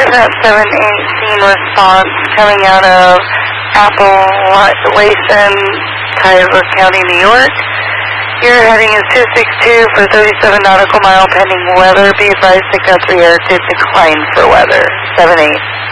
that 718 response coming out of Appalachian, Cuyahoga County, New York. Your heading is 262 for 37 nautical mile pending weather. Be advised to go 3 air to decline for weather. 78.